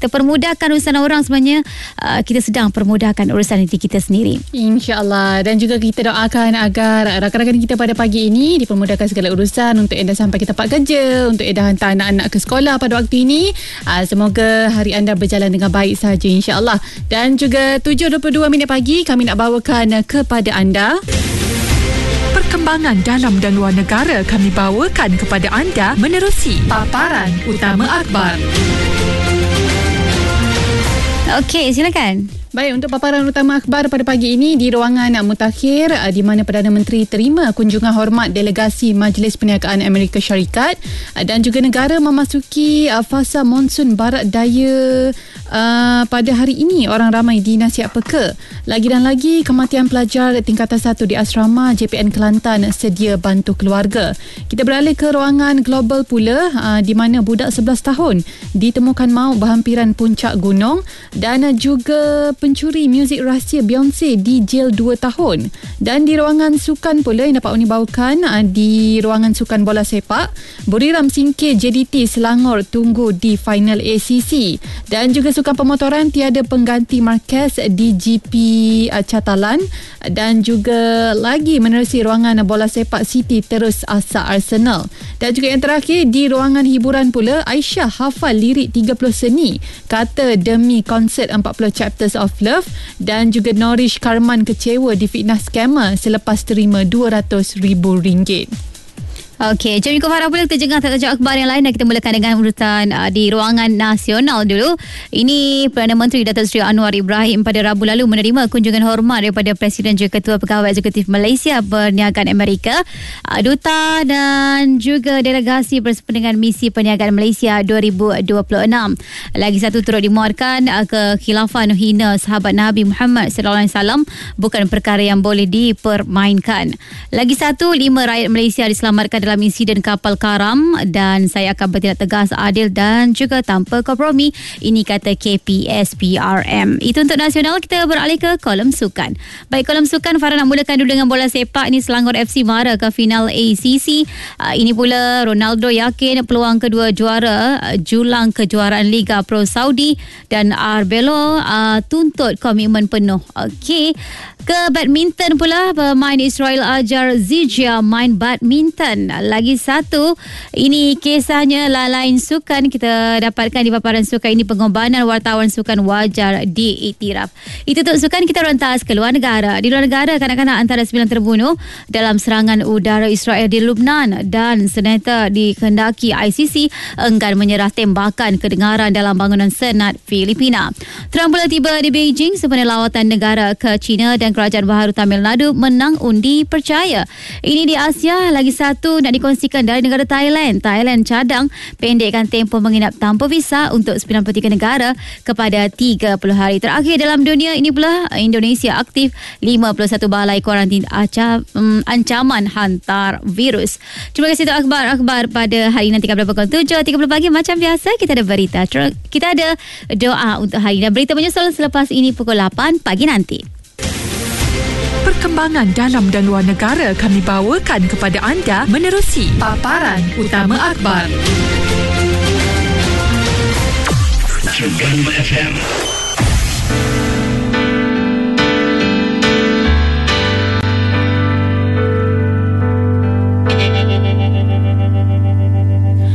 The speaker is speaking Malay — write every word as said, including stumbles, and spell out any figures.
kita permudahkan urusan orang, sebenarnya uh, kita sedang permudahkan urusan diri kita sendiri. InsyaAllah. Dan juga kita doakan agar rakan-rakan kita pada pagi ini dipermudahkan segala urusan untuk anda sampai ke tempat kerja, untuk anda hantar anak-anak ke sekolah pada waktu ini. Uh, semoga hari anda berjalan dengan baik sahaja, insyaAllah. Dan juga tujuh dua puluh dua minit pagi kami nak bawakan kepada anda perkembangan dalam dan luar negara, kami bawakan kepada anda menerusi paparan utama akhbar. Okey, silakan. Baik, untuk paparan utama akhbar pada pagi ini di ruangan mutakhir, di mana Perdana Menteri terima kunjungan hormat delegasi Majlis Perniagaan Amerika Syarikat, dan juga negara memasuki fasa monsun barat daya uh, pada hari ini. Orang ramai dinasihat peka. Lagi dan lagi, kematian pelajar tingkatan satu di asrama J P N Kelantan sedia bantu keluarga. Kita beralih ke ruangan global pula, uh, di mana budak sebelas tahun ditemukan maut berhampiran puncak gunung, dan juga pencuri muzik rahsia Beyonce di jel dua tahun. Dan di ruangan sukan pula yang dapat Uni bawakan, di ruangan sukan bola sepak, Buriram singkir J D T Selangor tunggu di final A C C. Dan juga sukan pemotoran, tiada pengganti Marquez di G P Catalan. Dan juga lagi menerusi ruangan bola sepak, City terus asa Arsenal. Dan juga yang terakhir di ruangan hiburan pula, Aisyah hafal lirik tiga puluh seni kata demi konsert empat puluh Chapters of Love. Dan juga Norish Karman kecewa difitnah scammer selepas terima dua ratus ribu ringgit. Okey, jom ikut Farah pula kita jengah tajuk akhbar yang lain, dan kita mulakan dengan urutan uh, di ruangan nasional dulu. Ini Perdana Menteri Datuk Seri Anwar Ibrahim pada Rabu lalu menerima kunjungan hormat daripada Presiden juga Ketua Pegawai Eksekutif Malaysia Perniagaan Amerika, uh, Duta dan juga delegasi bersempena dengan misi perniagaan Malaysia dua ribu dua puluh enam. Lagi satu turut dimuarkan uh, kekhilafan hina sahabat Nabi Muhammad sallallahu alaihi wasallam bukan perkara yang boleh dipermainkan. Lagi satu, lima rakyat Malaysia diselamatkan dalam dalam insiden kapal karam, dan saya akan bertindak tegas, adil dan juga tanpa kompromi. Ini kata K P S P R M. Itu untuk nasional. Kita beralih ke kolom sukan. Baik, kolom sukan, Farah nak mulakan dulu dengan bola sepak. Ini Selangor F C mara ke final A C C. Uh, ini pula Ronaldo yakin peluang kedua juara uh, julang kejuaraan Liga Pro Saudi, dan Arbelo uh, tuntut komitmen penuh. Okey. Ke badminton pula, pemain Israel ajar Zijia main badminton. Lagi satu, ini kisahnya lain sukan kita dapatkan di paparan sukan ini, pengorbanan wartawan sukan wajar diiktiraf. Itu untuk sukan. Kita rentas ke luar negara. Di luar negara, kanak-kanak antara sembilan terbunuh dalam serangan udara Israel di Lebanon, dan seneta dikehendaki I C C enggan menyerah tembakan kedengaran dalam bangunan Senat Filipina. Trump pula tiba di Beijing sempena lawatan negara ke China, dan Kerajaan Baharu Tamil Nadu menang undi percaya. Ini di Asia. Lagi satu nak dikongsikan dari negara Thailand. Thailand cadang pendekkan tempoh menginap tanpa visa untuk sembilan puluh tiga negara kepada tiga puluh hari. Terakhir dalam dunia, ini pula Indonesia aktif lima puluh satu balai kuarantin aca, um, ancaman hantar virus. Terima kasih untuk akhbar-akhbar pada hari nanti pada pukul tujuh tiga puluh pagi. Macam biasa, kita ada berita. Kita ada doa untuk hari ini. Berita menyusul selepas ini pukul lapan pagi nanti. Perkembangan dalam dan luar negara kami bawakan kepada anda menerusi paparan utama akhbar. F M.